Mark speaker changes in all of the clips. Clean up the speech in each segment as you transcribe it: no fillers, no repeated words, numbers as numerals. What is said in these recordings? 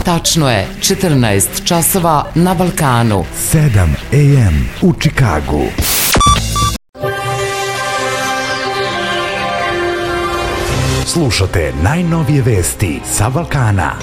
Speaker 1: Tačno je 14 časova na Balkanu.
Speaker 2: 7 AM u Čikagu. Slušate najnovije vesti sa Balkana.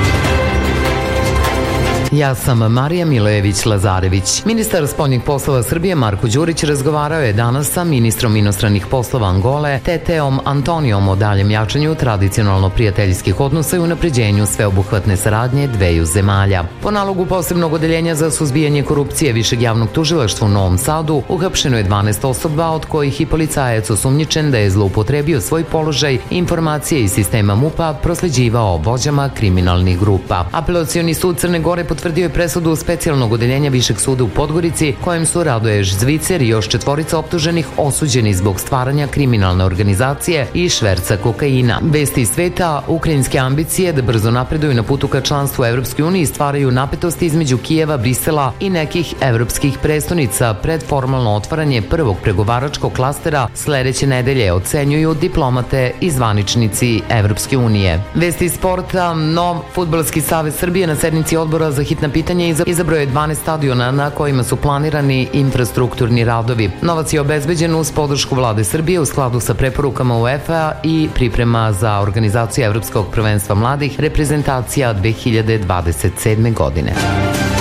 Speaker 1: Ja sam Marija Milojević-Lazarević. Ministar spoljnih poslova Srbije Marko Đurić razgovarao je danas sa ministrom inostranih poslova Angole Teteom Antonijom o daljem jačanju tradicionalno prijateljskih odnosa i unapređenju sveobuhvatne saradnje dveju zemalja. Po nalogu posebnog odeljenja za suzbijanje korupcije Višeg javnog tužilaštva u Novom Sadu uhapšeno je 12 osoba, od kojih i policajac osumnjičen da je zloupotrebio svoj položaj i informacije iz sistema MUP-a prosleđivao vođama kriminalnih grupa. Apelacioni sud Crne Gore potvrdio je presudu specijalnog odeljenja Višeg suda u Podgorici, kojem su Radoje Zvicer i još 4 optuženih osuđeni zbog stvaranja kriminalne organizacije i šverca kokaina. Vesti iz sveta: ukrajinske ambicije da brzo napreduju na putu ka članstvu Evropskoj uniji stvaraju napetosti između Kijeva, Brisela i nekih evropskih prestonica pred formalno otvaranje prvog pregovaračkog klastera sledeće nedelje, ocenjuju diplomate i zvaničnici Evropske unije. Vesti iz sporta: nov Fudbalski savez Srbije na sednici odbora za hitna pitanja izabrao je 12 stadiona na kojima su planirani infrastrukturni radovi. Novac je obezbeđen uz podršku vlade Srbije u skladu sa preporukama UEFA i priprema za organizaciju Evropskog prvenstva mladih reprezentacija 2027. godine.